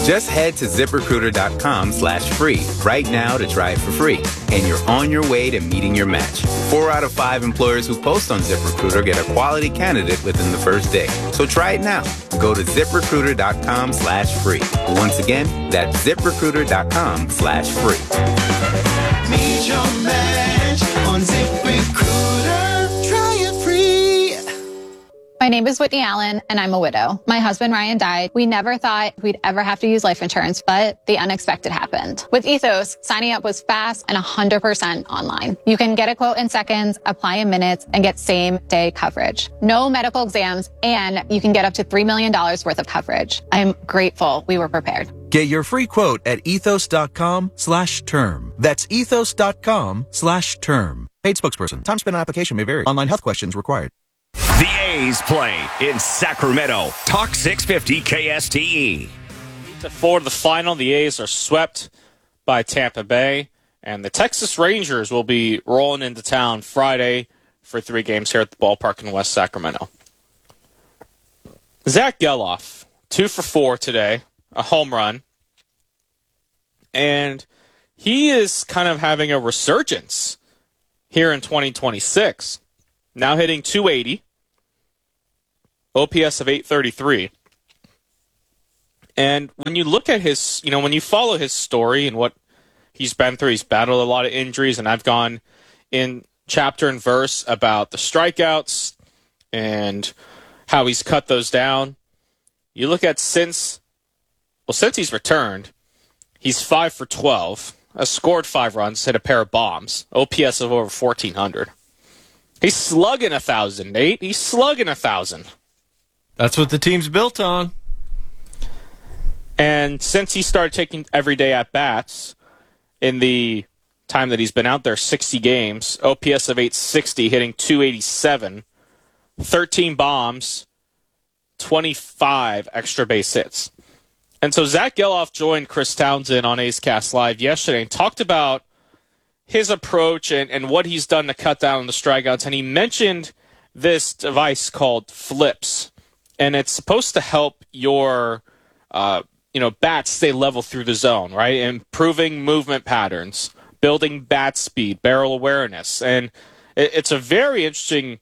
Just head to ZipRecruiter.com/free right now to try it for free. And you're on your way to meeting your match. 4 out of 5 employers who post on ZipRecruiter get a quality candidate within the first day. So try it now. Go to ZipRecruiter.com/free. Once again, that's ZipRecruiter.com/free. Meet your match on ZipRecruiter. Try it free. My name is Whitney Allen, and I'm a widow. My husband, Ryan, died. We never thought we'd ever have to use life insurance, but the unexpected happened. With Ethos, signing up was fast and 100% online. You can get a quote in seconds, apply in minutes, and get same-day coverage. No medical exams, and you can get up to $3 million worth of coverage. I'm grateful we were prepared. Get your free quote at ethos.com/term. That's ethos.com/term. Paid spokesperson. Time spent on application may vary. Online health questions required. The A's play in Sacramento. Talk 650 KSTE. For the final, the A's are swept by Tampa Bay, and the Texas Rangers will be rolling into town Friday for 3 games here at the ballpark in West Sacramento. Zach Gelof, 2 for 4 today, a home run, and he is kind of having a resurgence here in 2026. Now hitting .280, OPS of .833. And when you look at his, when you follow his story and what he's been through, he's battled a lot of injuries, and I've gone in chapter and verse about the strikeouts and how he's cut those down. You look at since he's returned, he's 5 for 12, has scored 5 runs, hit a pair of bombs, OPS of over 1,400. He's slugging 1,000, Nate. He's slugging 1,000. That's what the team's built on. And since he started taking everyday at-bats in the time that he's been out there, 60 games, OPS of 860, hitting .287, 13 bombs, 25 extra base hits. And so Zach Gelof joined Chris Townsend on A's Cast Live yesterday and talked about his approach and what he's done to cut down on the strikeouts. And he mentioned this device called Flips. And it's supposed to help your, bats stay level through the zone, right? Improving movement patterns, building bat speed, barrel awareness. And it's a very interesting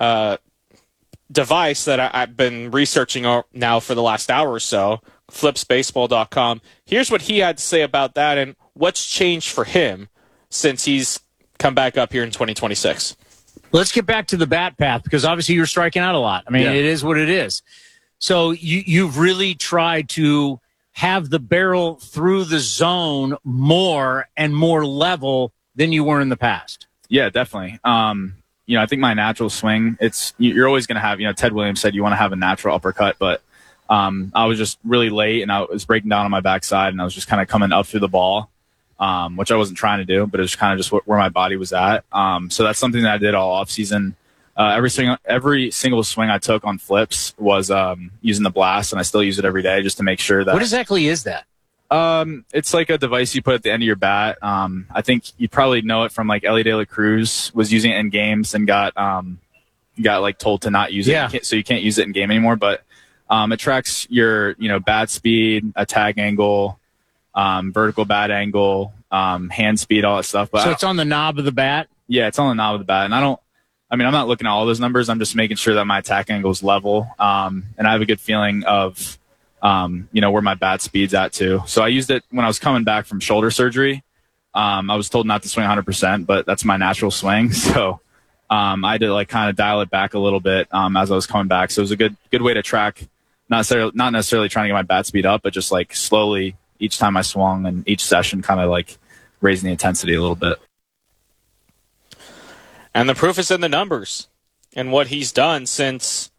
device that I've been researching now for the last hour or so, flipsbaseball.com. Here's what he had to say about that and what's changed for him since he's come back up here in 2026. Let's get back to the bat path, because obviously you're striking out a lot. I mean, It is what it is. So you've really tried to have the barrel through the zone more and more level than you were in the past. Yeah, definitely. I think my natural swing, you're always going to have, Ted Williams said you want to have a natural uppercut, but I was just really late and I was breaking down on my backside and I was just kind of coming up through the ball. Which I wasn't trying to do, but it was kind of just where my body was at. So that's something that I did all off season. Every single swing I took on Flips was using the blast, and I still use it every day just to make sure that. What exactly is that? It's like a device you put at the end of your bat. I think you probably know it from like Ellie De La Cruz was using it in games and got like told to not use it, so you can't use it in game anymore. But it tracks your bat speed, attack angle, vertical bat angle, hand speed, all that stuff. But so it's on the knob of the bat? Yeah, it's on the knob of the bat. And I'm not looking at all those numbers. I'm just making sure that my attack angle is level. And I have a good feeling of, where my bat speed's at too. So I used it when I was coming back from shoulder surgery. I was told not to swing 100%, but that's my natural swing. So I had to like kind of dial it back a little bit as I was coming back. So it was a good way to track, not necessarily trying to get my bat speed up, but just like slowly each time I swung and each session kind of like raising the intensity a little bit. And the proof is in the numbers and what he's done since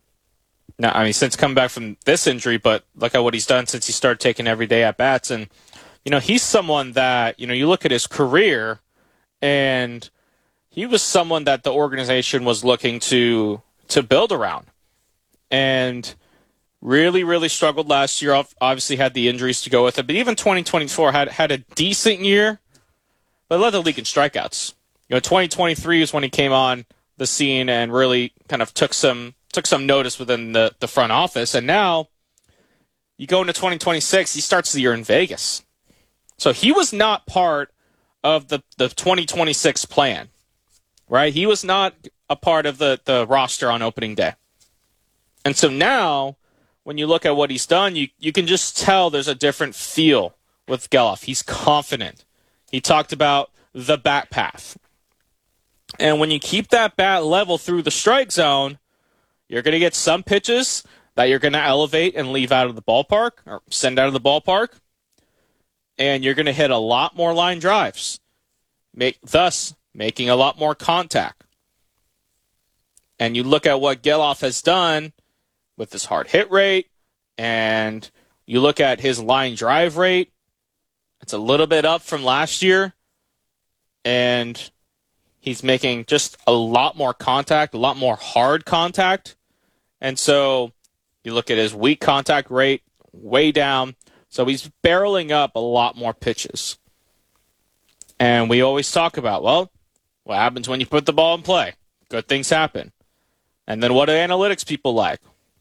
coming back from this injury, but look at what he's done since he started taking everyday at-bats. And, he's someone that, you look at his career and he was someone that the organization was looking to build around. And really, really struggled last year. Obviously had the injuries to go with it. But even 2024 had a decent year, but led the league in strikeouts. 2023 is when he came on the scene and really kind of took some notice within the front office. And now you go into 2026, he starts the year in Vegas. So he was not part of the 2026 plan, right? He was not a part of the roster on opening day. And so now, when you look at what he's done, you can just tell there's a different feel with Gelof. He's confident. He talked about the bat path. And when you keep that bat level through the strike zone, you're going to get some pitches that you're going to elevate and leave out of the ballpark or send out of the ballpark. And you're going to hit a lot more line drives, thus making a lot more contact. And you look at what Gelof has done with his hard hit rate, and you look at his line drive rate, it's a little bit up from last year, and he's making just a lot more contact, a lot more hard contact. And so you look at his weak contact rate, way down. So he's barreling up a lot more pitches. And we always talk about, well, what happens when you put the ball in play? Good things happen. And then what do analytics people like?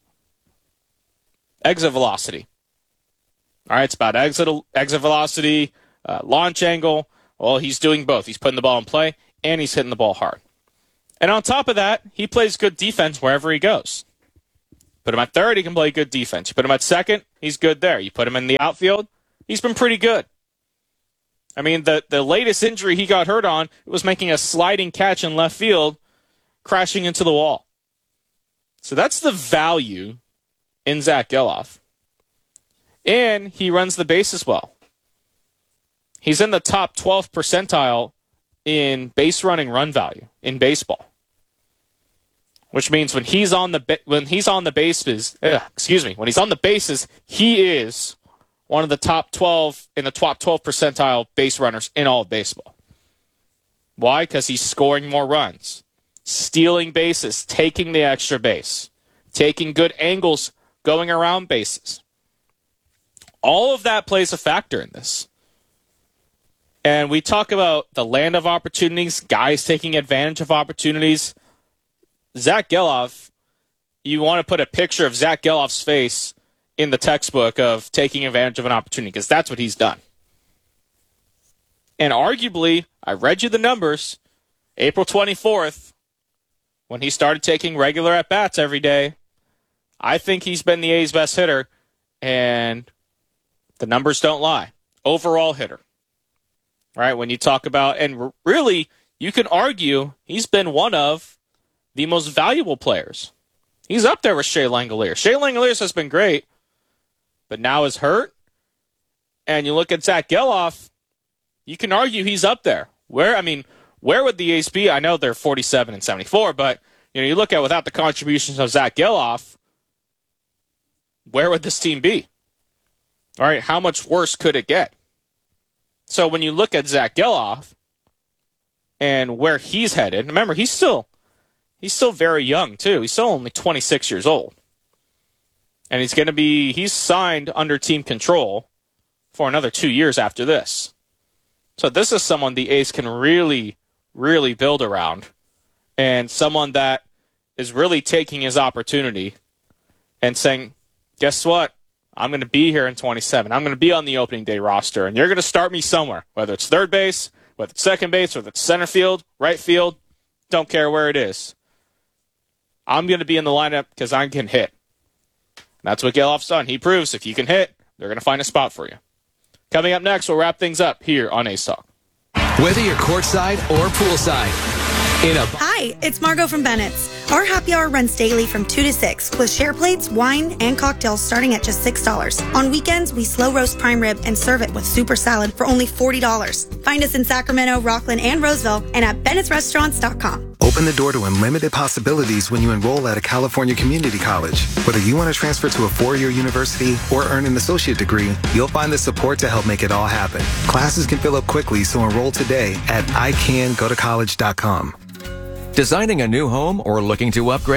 Exit velocity. All right, it's about exit velocity, launch angle. Well, he's doing both. He's putting the ball in play, and he's hitting the ball hard. And on top of that, he plays good defense wherever he goes. Put him at third, he can play good defense. You put him at second, he's good there. You put him in the outfield, he's been pretty good. I mean, the latest injury he got hurt on was making a sliding catch in left field, crashing into the wall. So that's the value in Zack Gelof. And he runs the bases well. He's in the top 12 percentile in base running run value in baseball. Which means when he's on the bases, he is one of the top 12 in the top 12 percentile base runners in all of baseball. Why? Because he's scoring more runs, stealing bases, taking the extra base, taking good angles, going around bases. All of that plays a factor in this. And we talk about the land of opportunities, guys taking advantage of opportunities. Zack Gelof, you want to put a picture of Zack Gelof's face in the textbook of taking advantage of an opportunity, because that's what he's done. And arguably, I read you the numbers, April 24th, when he started taking regular at-bats every day, I think he's been the A's best hitter, and the numbers don't lie. Overall hitter. Right? When you talk about, and really, you can argue he's been one of the most valuable players. He's up there with Shea Langoliers. Shea Langoliers has been great, but now is hurt. And you look at Zack Gelof, you can argue he's up there. Where would the A's be? I know they're 47 and 74, but you look at without the contributions of Zack Gelof, where would this team be? All right, how much worse could it get? So when you look at Zack Gelof and where he's headed, remember, he's still very young, too. He's still only 26 years old. And he's signed under team control for another 2 years after this. So this is someone the A's can really, really build around. And someone that is really taking his opportunity and saying, guess what? I'm going to be here in 27. I'm going to be on the opening day roster, and you're going to start me somewhere, whether it's third base, whether it's second base, whether it's center field, right field, don't care where it is. I'm going to be in the lineup because I can hit. That's what Gelof's done. He proves if you can hit, they're going to find a spot for you. Coming up next, we'll wrap things up here on A's Talk. Whether you're courtside or poolside. Hi, it's Margot from Bennett's. Our happy hour runs daily from 2 to 6 with share plates, wine, and cocktails starting at just $6. On weekends, we slow roast prime rib and serve it with super salad for only $40. Find us in Sacramento, Rockland, and Roseville and at Bennett'sRestaurants.com. Open the door to unlimited possibilities when you enroll at a California community college. Whether you want to transfer to a 4-year university or earn an associate degree, you'll find the support to help make it all happen. Classes can fill up quickly, so enroll today at icangotocollege.com. Designing a new home or looking to upgrade?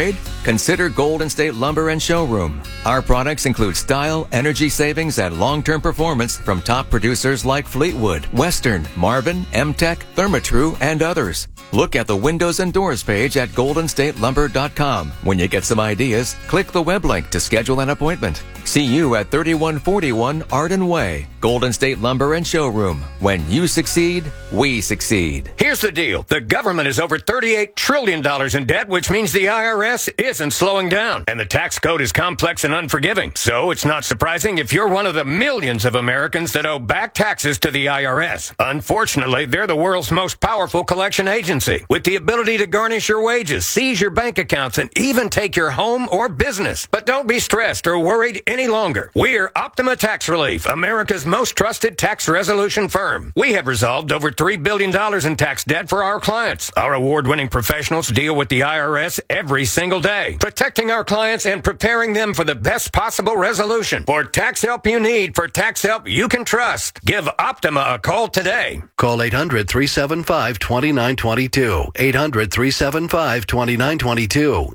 consider Golden State Lumber and Showroom. Our products include style, energy savings, and long-term performance from top producers like Fleetwood, Western, Marvin, M-Tech, Therma-Tru, and others. Look at the windows and doors page at goldenstatelumber.com. When you get some ideas, click the web link to schedule an appointment. See you at 3141 Arden Way, Golden State Lumber and Showroom. When you succeed, we succeed. Here's the deal. The government is over $38 trillion in debt, which means the IRS isn't slowing down. And the tax code is complex and unforgiving. So it's not surprising if you're one of the millions of Americans that owe back taxes to the IRS. Unfortunately, they're the world's most powerful collection agency, with the ability to garnish your wages, seize your bank accounts, and even take your home or business. But don't be stressed or worried any longer. We're Optima Tax Relief, America's most trusted tax resolution firm. We have resolved over $3 billion in tax debt for our clients. Our award-winning professionals deal with the IRS every single day, protecting our clients and preparing them for the best possible resolution. For tax help you need, for tax help you can trust, give Optima a call today. Call 800-375-2922. 800-375-2922.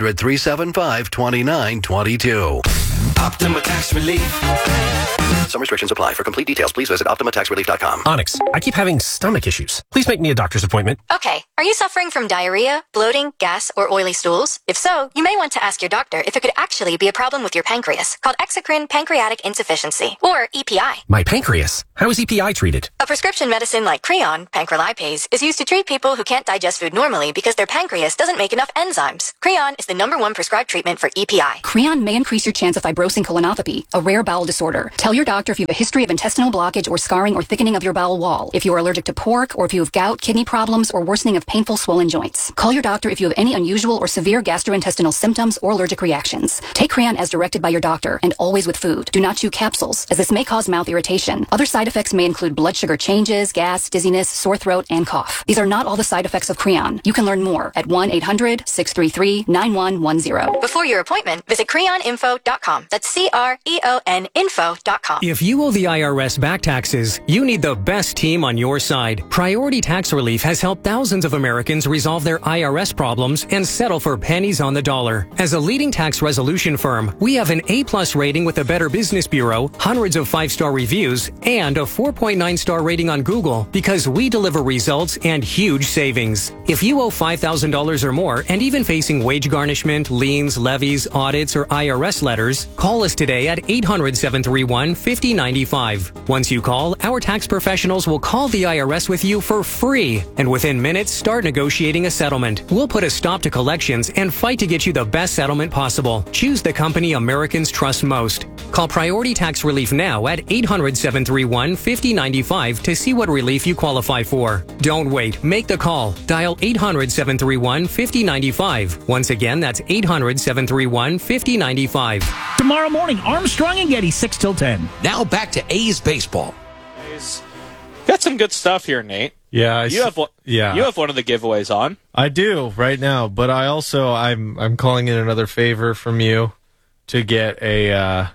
800-375-2922. Optima Tax Relief. Some restrictions apply. For complete details, please visit OptimaTaxRelief.com. Onyx, I keep having stomach issues. Please make me a doctor's appointment. Okay, are you suffering from diarrhea, bloating, gas, or oily stools? If so, you may want to ask your doctor if it could actually be a problem with your pancreas, called exocrine pancreatic insufficiency, or EPI. My pancreas? How is EPI treated? A prescription medicine like Creon, pancrelipase, is used to treat people who can't digest food normally because their pancreas doesn't make enough enzymes. Creon is the #1 prescribed treatment for EPI. Creon may increase your chance of fibrosing colonopathy, a rare bowel disorder. Tell your doctor if you have a history of intestinal blockage or scarring or thickening of your bowel wall, if you are allergic to pork, or if you have gout, kidney problems, or worsening of painful swollen joints. Call your doctor if you have any unusual or severe gastrointestinal symptoms or allergic reactions. Take Creon as directed by your doctor and always with food. Do not chew capsules, as this may cause mouth irritation. Other side effects may include blood sugar changes, gas, dizziness, sore throat, and cough. These are not all the side effects of Creon. You can learn more at 1-800-633-9110. Before your appointment, visit creoninfo.com. That's CREON info.com. If you owe the IRS back taxes, you need the best team on your side. Priority Tax Relief has helped thousands of Americans resolve their IRS problems and settle for pennies on the dollar. As a leading tax resolution firm, we have an A+ rating with the Better Business Bureau, hundreds of 5-star reviews, and a 4.9-star rating on Google because we deliver results and huge savings. If you owe $5,000 or more and even facing wage garnishment, liens, levies, audits, or IRS letters, call us today at 800-731-5095. Once you call, our tax professionals will call the IRS with you for free, and within minutes, start negotiating a settlement. We'll put a stop to collections and fight to get you the best settlement possible. Choose the company Americans trust most. Call Priority Tax Relief now at 800-731-5095 to see what relief you qualify for. Don't wait. Make the call. Dial 800-731-5095. Once again, that's 800-731-5095. Tomorrow morning, Armstrong and Getty, 6 till 10. Now back to A's baseball. Got some good stuff here, Nate. Yeah, You have one of the giveaways on. I do right now, but I also I'm calling in another favor from you to get the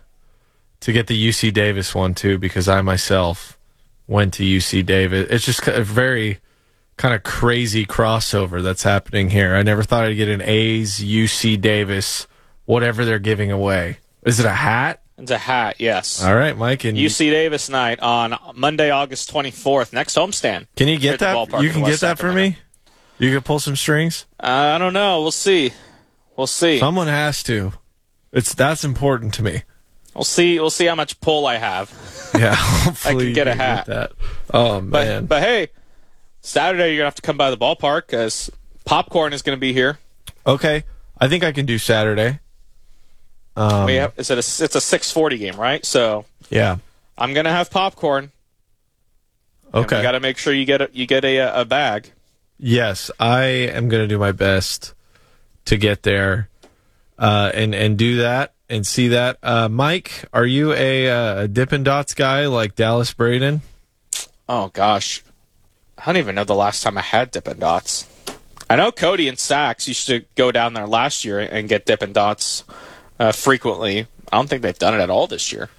UC Davis one too, because I myself went to UC Davis. It's just a very kind of crazy crossover that's happening here. I never thought I'd get an A's UC Davis, whatever they're giving away. Is it a hat? It's a hat, yes. All right, Mike. And UC Davis night on Monday, August 24th, next homestand. Can you get that? You can get that for me? You can pull some strings? I don't know. We'll see. Someone has to. That's important to me. We'll see how much pull I have. Yeah, hopefully I can get a hat. That. Oh, man. But hey, Saturday you're going to have to come by the ballpark because popcorn is going to be here. Okay. I think I can do Saturday. It's a 6:40 game, right? So yeah, I'm gonna have popcorn. Okay, you got to make sure you get a bag. Yes, I am gonna do my best to get there and do that and see that. Mike, are you a Dippin' Dots guy like Dallas Braden? Oh gosh, I don't even know the last time I had Dippin' Dots. I know Cody and Sachs used to go down there last year and get Dippin' Dots. Frequently. I don't think they've done it at all this year.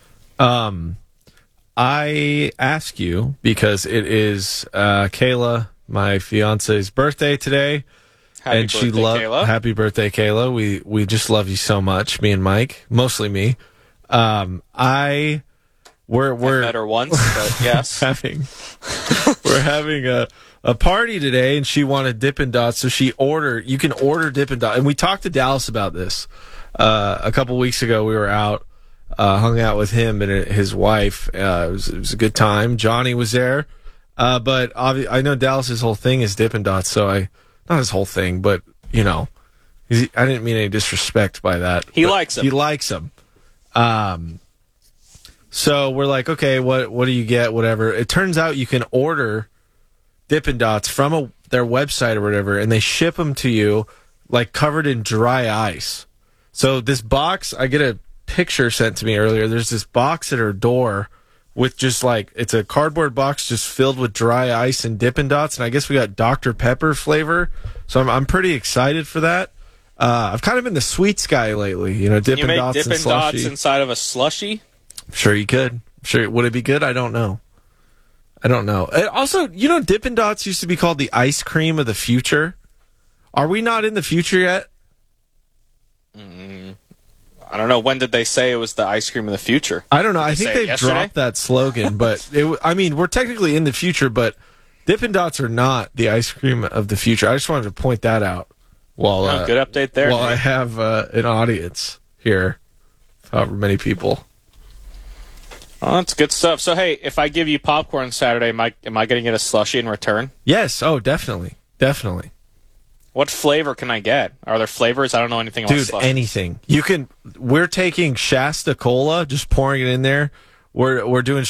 I ask you because it is Kayla, my fiance's birthday today, Happy and she birthday, Kayla. Happy birthday, Kayla. We just love you so much, me and Mike, mostly me. We're met her once, but yes. we're having a party today, and she wanted Dippin' Dots, so you can order Dippin' Dots. And we talked to Dallas about this a couple weeks ago. We were out, hung out with him and his wife. It was a good time. Johnny was there, but I know Dallas's whole thing is Dippin' Dots, so not his whole thing, but I didn't mean any disrespect by that. He likes them. He likes them. So we're like, okay, what do you get? Whatever. It turns out you can order Dippin' Dots from their website or whatever, and they ship them to you like covered in dry ice. So this box, I get a picture sent to me earlier. There's this box at her door with just it's a cardboard box just filled with dry ice and Dippin' Dots, and I guess we got Dr. Pepper flavor. So I'm pretty excited for that. I've kind of been the sweets guy lately, Dippin' You make Dots Dippin' and slushy. Dots inside of a slushie? Sure you could. Sure, would it be good? I don't know. Also, Dippin' Dots used to be called the ice cream of the future. Are we not in the future yet? I don't know. When did they say it was the ice cream of the future? I don't know. I think they've yesterday? dropped that slogan, but we're technically in the future, but Dippin' Dots are not the ice cream of the future. I just wanted to point that out. While good update there. While I have an audience here, however many people. Oh, that's good stuff. So, hey, if I give you popcorn Saturday, am I going to get a slushie in return? Yes. Oh, definitely. Definitely. What flavor can I get? Are there flavors? I don't know anything about Dude, slushies. anything. We're taking Shasta Cola, just pouring it in there. We're doing